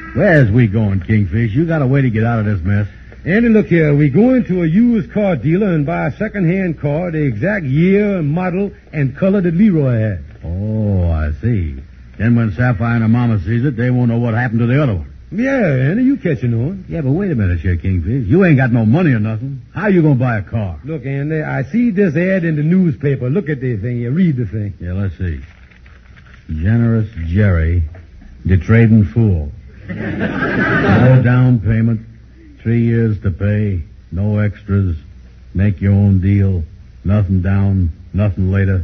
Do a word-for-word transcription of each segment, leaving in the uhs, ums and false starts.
Where's we going, Kingfish? You got a way to get out of this mess. Andy, look here. We go into a used car dealer and buy a second-hand car, the exact year, model, and color that Leroy had. Oh, I see. Then when Sapphire and her mama sees it, they won't know what happened to the other one. Yeah, Andy, you catching on. Yeah, but wait a minute here, Kingfish. You ain't got no money or nothing. How you gonna buy a car? Look, Andy, I see this ad in the newspaper. Look at this thing here. Read the thing. Yeah, let's see. Generous Jerry, the trading fool. No down payment, three years to pay, no extras, make your own deal, nothing down, nothing later.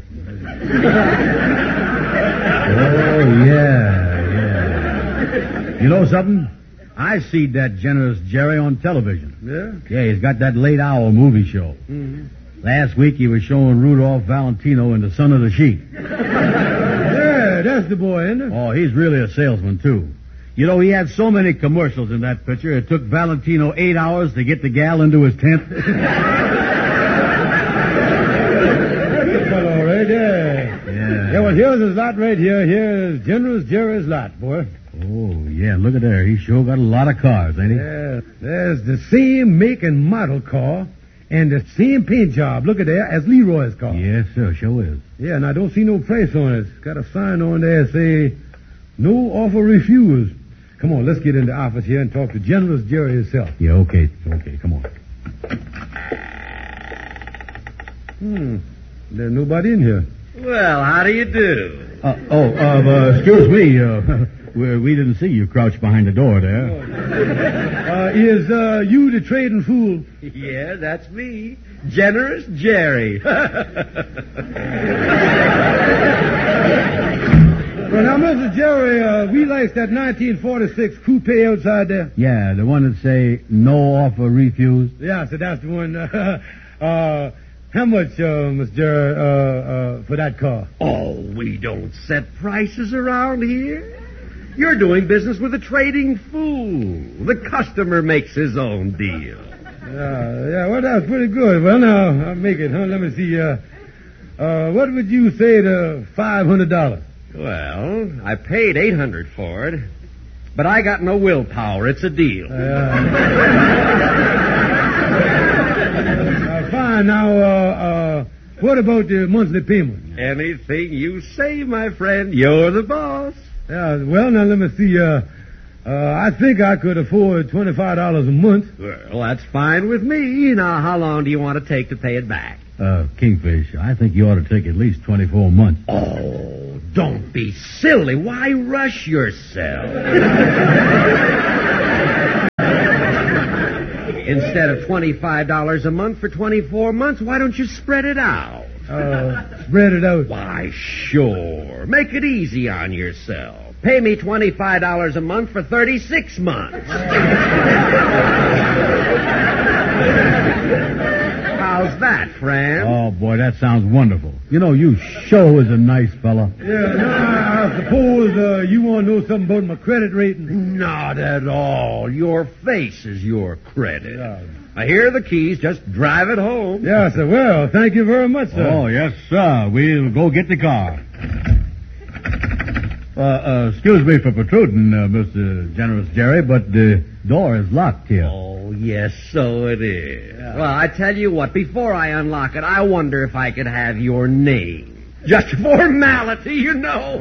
Oh, yeah, yeah. You know something? I see that Generous Jerry on television. Yeah? Yeah, he's got that Late Hour movie show. Mm-hmm. Last week he was showing Rudolph Valentino in The Son of the Sheep. Yeah, that's the boy, isn't it? Oh, he's really a salesman, too. You know, he had so many commercials in that picture, it took Valentino eight hours to get the gal into his tent. That's the fellow right there. Yeah. Yeah, well, here's his lot right here. Here's Generous Jerry's lot, boy. Oh, yeah, look at there. He sure got a lot of cars, ain't he? Yeah, there's the same make and model car and the same paint job, look at there, as Leroy's car. Yes, sir, sure is. Yeah, and I don't see no price on it. It's got a sign on there say, no offer refused. Come on, let's get in the office here and talk to Generous Jerry himself. Yeah, okay, okay, come on. Hmm, there's nobody in here. Well, how do you do? Uh, oh, uh, uh, excuse me, uh, we, we didn't see you crouch behind the door there. Uh, is, uh, you the trading fool? Yeah, that's me. Generous Jerry. Well, now, Mister Jerry, uh, we likes that nineteen forty-six coupe outside there. Yeah, the one that say, no offer refused. Yeah, so that's the one. Uh, uh, how much, uh, Mister Jerry, uh, uh, for that car? Oh, we don't set prices around here. You're doing business with a trading fool. The customer makes his own deal. Yeah, yeah, well, that's pretty good. Well, now, I'll make it, huh? Let me see, uh, uh, what would you say to five hundred dollars? Well, I paid eight hundred for it, but I got no willpower. It's a deal. Uh, uh, fine. Now, uh, uh, what about the monthly payment? Anything you say, my friend. You're the boss. Yeah, well, now, let me see, uh, uh, I think I could afford twenty-five dollars a month. Well, that's fine with me. Now, how long do you want to take to pay it back? Uh, Kingfish, I think you ought to take at least twenty-four months. Oh, don't be silly. Why rush yourself? Instead of twenty-five dollars a month for twenty-four months, why don't you spread it out? Uh, spread it out. Why, sure. Make it easy on yourself. Pay me twenty-five dollars a month for thirty-six months. How's that, friend? Oh, boy, that sounds wonderful. You know, you sure is a nice fella. Yeah, now, I suppose uh, you want to know something about my credit rating? Not at all. Your face is your credit. Yeah. I hear the keys. Just drive it home. Yeah, sir. Well, thank you very much, sir. Oh, yes, sir. We'll go get the car. Uh, uh, excuse me for protruding, uh, Mister Generous Jerry, but the door is locked here. Oh, yes, so it is. Yeah. Well, I tell you what, before I unlock it, I wonder if I could have your name. Just formality, you know.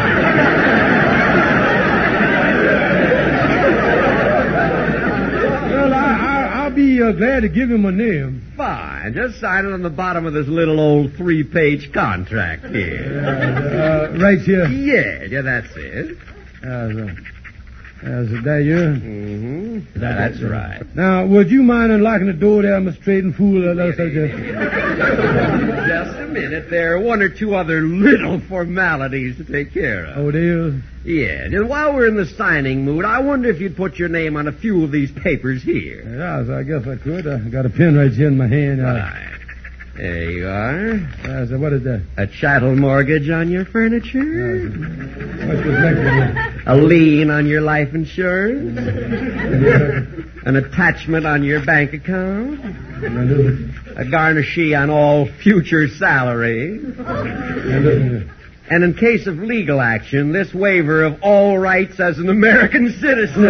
Well, I, I, I'll be uh, glad to give him a name. Fine. Just sign it on the bottom of this little old three-page contract here. Uh, uh, right here. Yeah, yeah, that's it. Uh, uh, is that you? Mm-hmm. That's right. Now, would you mind unlocking the door there, Mister Trading Fool? Uh, let us just... Just a minute. There are one or two other little formalities to take care of. Oh, there is? Yeah. And while we're in the signing mood, I wonder if you'd put your name on a few of these papers here. Yeah, so I guess I could. I got a pen right here in my hand. Uh, Right. There you are. Uh, so what is that? A chattel mortgage on your furniture. Uh, what's this next one? A lien on your life insurance. An attachment on your bank account. A garnishee on all future salary. And in case of legal action, this waiver of all rights as an American citizen.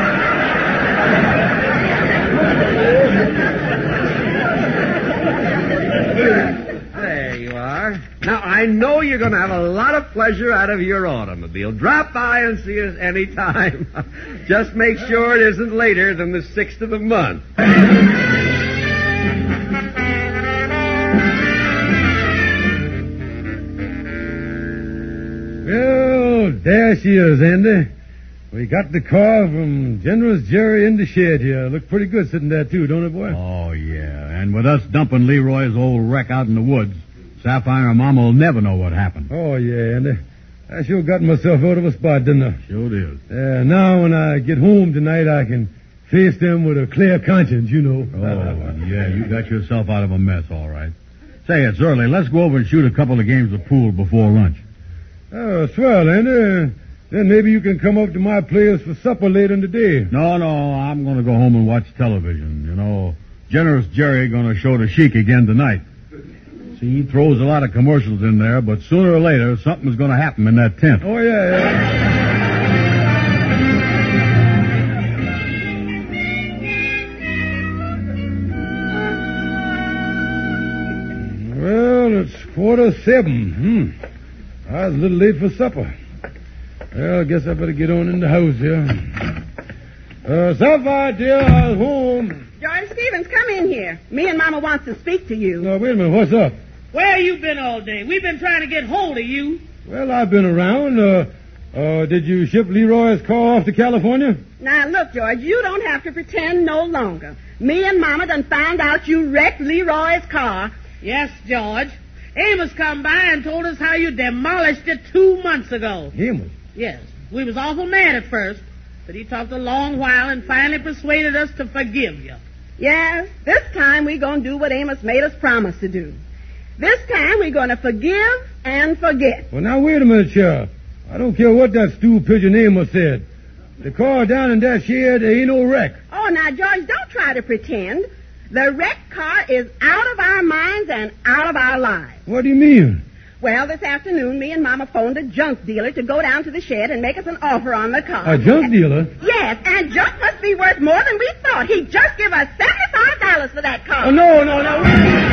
There you are. Now, I know you're going to have a lot of pleasure out of your automobile. Drop by and see us any time. Just make sure it isn't later than the sixth of the month. Well, there she is, Andy. We got the car from Generous Jerry in the shed here. Looked pretty good sitting there, too, don't it, boy? Oh, yeah. And with us dumping Leroy's old wreck out in the woods, Sapphire and Mama will never know what happened. Oh, yeah, Andy. I sure got myself out of a spot, didn't I? Sure did. Yeah, now when I get home tonight, I can face them with a clear conscience, you know. Oh, yeah, you got yourself out of a mess, all right. Say, it's early. Let's go over and shoot a couple of games of pool before lunch. Oh, swell, Andy. Then maybe you can come up to my place for supper later in the day. No, no, I'm going to go home and watch television. You know, Generous Jerry going to show the Sheik again tonight. See, he throws a lot of commercials in there, but sooner or later, something's going to happen in that tent. Oh, yeah, yeah. Well, it's quarter seven. Hmm. I was a little late for supper. Well, I guess I better get on in the house here. Uh, Sapphire, dear, I was home. George Stevens, come in here. Me and Mama wants to speak to you. Now, wait a minute. What's up? Where you been all day? We've been trying to get hold of you. Well, I've been around. Uh, uh, did you ship Leroy's car off to California? Now, look, George, you don't have to pretend no longer. Me and Mama done found out you wrecked Leroy's car. Yes, George. Amos come by and told us how you demolished it two months ago. Amos? Yes. We was awful mad at first, but he talked a long while and finally persuaded us to forgive you. Yes, this time we're going to do what Amos made us promise to do. This time we're going to forgive and forget. Well, now, wait a minute, Sheriff. I don't care what that stool pigeon Amos said. The car down in that shed, there ain't no wreck. Oh, now, George, don't try to pretend. The wrecked car is out of our minds and out of our lives. What do you mean? Well, this afternoon, me and Mama phoned a junk dealer to go down to the shed and make us an offer on the car. A junk dealer? Yes, and junk must be worth more than we thought. He just gave us seventy-five dollars for that car. Oh, no, no, no.